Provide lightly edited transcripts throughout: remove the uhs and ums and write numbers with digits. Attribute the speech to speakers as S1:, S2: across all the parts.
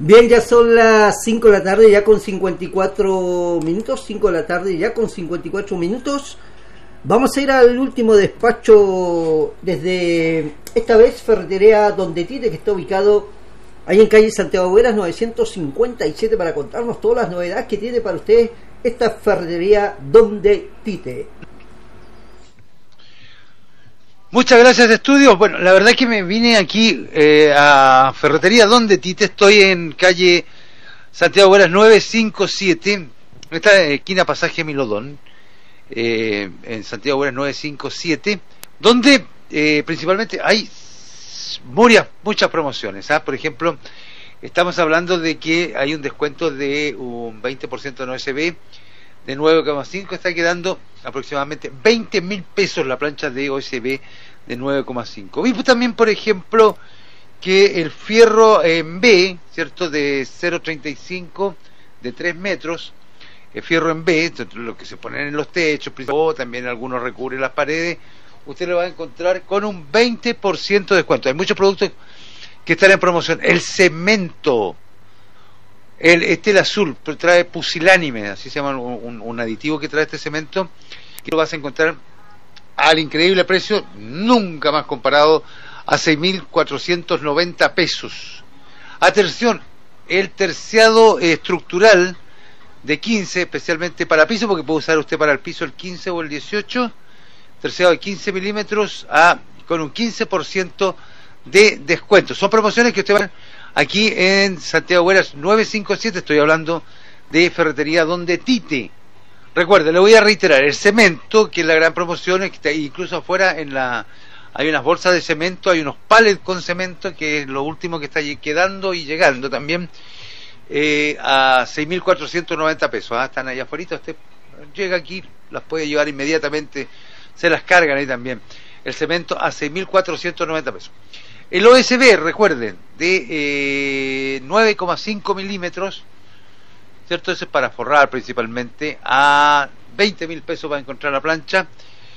S1: Bien, ya son las 5 de la tarde, ya con 54 minutos, 5 de la tarde, ya con 54 minutos. Vamos a ir al último despacho desde, esta vez, Ferretería Donde Tite, que está ubicado ahí en calle Santiago Buenas 957, para contarnos todas las novedades que tiene para usted esta Ferretería Donde Tite.
S2: Muchas gracias, estudios. Bueno, la verdad es que me vine aquí a Ferretería Donde Tite. Estoy en calle Santiago Buenas 957, esta esquina Pasaje Milodón, en Santiago Buenas 957, donde principalmente hay muchas promociones. Por ejemplo, estamos hablando de que hay un descuento de un 20% en OSB de 9,5, está quedando aproximadamente 20.000 pesos la plancha de OSB de 9,5. Vi también, por ejemplo, que el fierro en B, ¿cierto?, de 0,35 de 3 metros, el fierro en B, lo que se ponen en los techos, o también algunos recubren las paredes, usted lo va a encontrar con un 20% de descuento. Hay muchos productos que están en promoción. El cemento, el azul, trae pusilánime, así se llama un aditivo que trae este cemento, que lo vas a encontrar al increíble precio, nunca más comparado, a 6.490 pesos. Atención, el terciado estructural de 15, especialmente para piso, porque puede usar usted para el piso el 15 o el 18, terciado de 15 milímetros con un 15% de descuento. Son promociones que usted va a ver aquí en Santiago Buenas 957, estoy hablando de Ferretería Donde Tite. Recuerde, le voy a reiterar, el cemento, que es la gran promoción, es que está incluso afuera hay unas bolsas de cemento, hay unos pallets con cemento, que es lo último que está quedando y llegando también, a 6.490 pesos. Están allá afuera, usted llega aquí, las puede llevar inmediatamente, se las cargan ahí también. El cemento a 6.490 pesos. El OSB, recuerden, de 9,5 milímetros, ¿cierto? Eso es para forrar principalmente, a 20.000 pesos va a encontrar la plancha.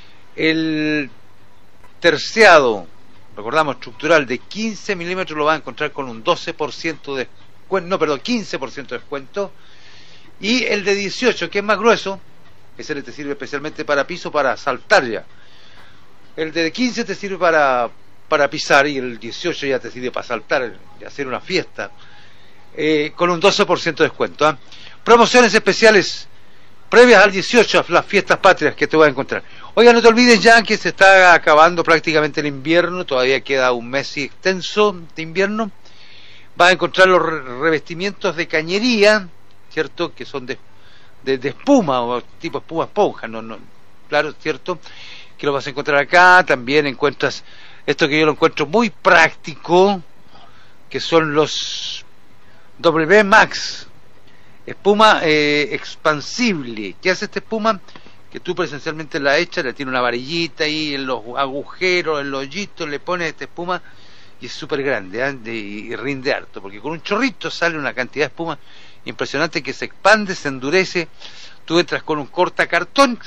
S2: El terciado, recordamos, estructural de 15 milímetros lo va a encontrar con un 12% de descuento, 15% de descuento. Y el de 18, que es más grueso, ese le te sirve especialmente para piso, para saltar ya. El de 15 te sirve para pisar, y el 18 ya te sirve para saltar y hacer una fiesta, con un 12% de descuento. Promociones especiales previas al 18, las fiestas patrias que te vas a encontrar. Oiga, no te olvides ya que se está acabando prácticamente el invierno, todavía queda un mes extenso de invierno. Vas a encontrar los revestimientos de cañería, ¿cierto?, que son de espuma, o tipo espuma esponja, claro, ¿cierto?, que lo vas a encontrar acá. También encuentras esto que yo lo encuentro muy práctico, que son los W Max, espuma expansible. ¿Qué hace esta espuma? Que tú presencialmente la echas, le tiene una varillita ahí en los agujeros, en los hoyitos, le pones esta espuma y es súper grande, y rinde harto, porque con un chorrito sale una cantidad de espuma impresionante que se expande, se endurece. Tú entras con un cortacartón,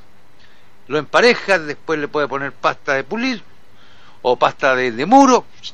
S2: lo emparejas, después le puedes poner pasta de pulir o pasta de muro,